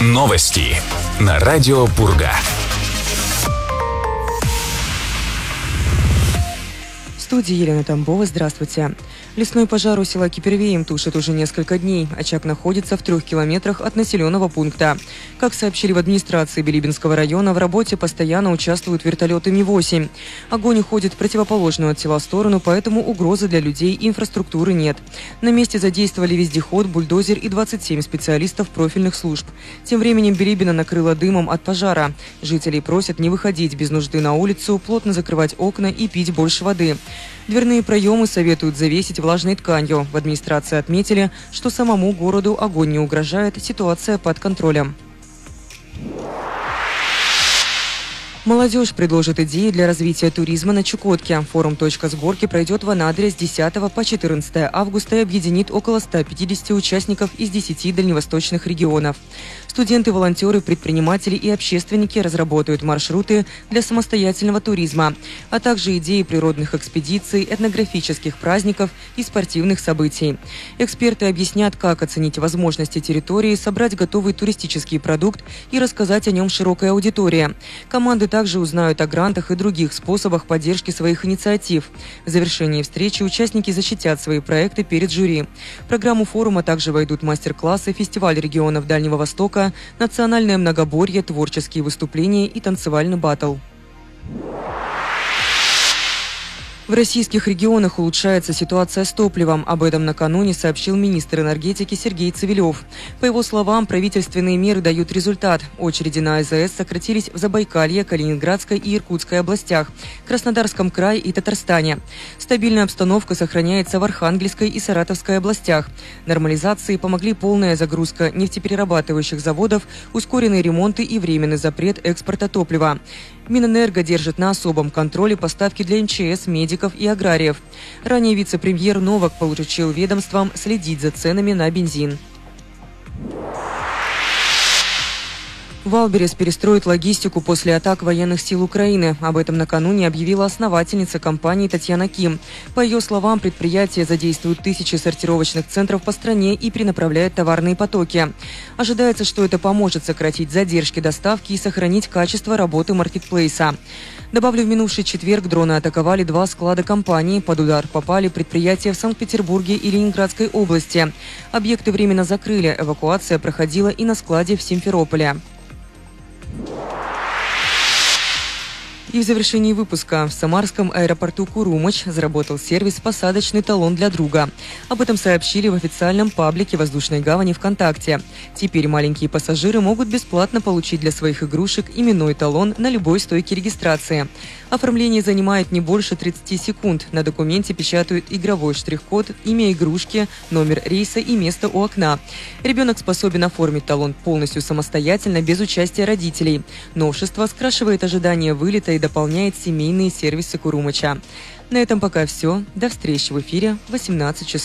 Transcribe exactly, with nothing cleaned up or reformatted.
Новости на радио Пурга. В студии Елена Тамбова. Здравствуйте. Лесной пожар у села Кипервеем тушит уже несколько дней. Очаг находится в трех километрах от населенного пункта. Как сообщили в администрации Билибинского района, в работе постоянно участвуют вертолеты Ми восемь. Огонь уходит в противоположную от села сторону, поэтому угрозы для людей и инфраструктуры нет. На месте задействовали вездеход, бульдозер и двадцать семь специалистов профильных служб. Тем временем Билибино накрыло дымом от пожара. Жителей просят не выходить без нужды на улицу, плотно закрывать окна и пить больше воды. Дверные проемы советуют завесить влажной тканью. В администрации отметили, что самому городу огонь не угрожает, ситуация под контролем. Молодежь предложит идеи для развития туризма на Чукотке. Форум «Точка сборки» пройдет в Анадыре с десятого по четырнадцатое августа и объединит около ста пятидесяти участников из десяти дальневосточных регионов. Студенты, волонтеры, предприниматели и общественники разработают маршруты для самостоятельного туризма, а также идеи природных экспедиций, этнографических праздников и спортивных событий. Эксперты объяснят, как оценить возможности территории, собрать готовый туристический продукт и рассказать о нем широкой аудитории. Команды также узнают о грантах и других способах поддержки своих инициатив. В завершении встречи участники защитят свои проекты перед жюри. В программу форума также войдут мастер-классы, фестиваль регионов Дальнего Востока, национальное многоборье, творческие выступления и танцевальный баттл. В российских регионах улучшается ситуация с топливом. Об этом накануне сообщил министр энергетики Сергей Цивилев. По его словам, правительственные меры дают результат. Очереди на А З С сократились в Забайкалье, Калининградской и Иркутской областях, Краснодарском крае и Татарстане. Стабильная обстановка сохраняется в Архангельской и Саратовской областях. Нормализации помогли полная загрузка нефтеперерабатывающих заводов, ускоренные ремонты и временный запрет экспорта топлива. Минэнерго держит на особом контроле поставки для Эм Че Эс, медиков и аграриев. Ранее вице-премьер Новак поручил ведомствам следить за ценами на бензин. Валберес перестроит логистику после атак военных сил Украины. Об этом накануне объявила основательница компании Татьяна Ким. По ее словам, предприятие задействует тысячи сортировочных центров по стране и перенаправляет товарные потоки. Ожидается, что это поможет сократить задержки доставки и сохранить качество работы маркетплейса. Добавлю, в минувший четверг дроны атаковали два склада компании. Под удар попали предприятия в Санкт-Петербурге и Ленинградской области. Объекты временно закрыли. Эвакуация проходила и на складе в Симферополе. И в завершении выпуска в самарском аэропорту Курумыч заработал сервис «Посадочный талон для друга». Об этом сообщили в официальном паблике воздушной гавани ВКонтакте. Теперь маленькие пассажиры могут бесплатно получить для своих игрушек именной талон на любой стойке регистрации. Оформление занимает не больше тридцати секунд. На документе печатают игровой штрих-код, имя игрушки, номер рейса и место у окна. Ребенок способен оформить талон полностью самостоятельно, без участия родителей. Новшество скрашивает ожидание вылета и дополняет семейные сервисы Курумыча. На этом пока все. До встречи в эфире в восемнадцать часов.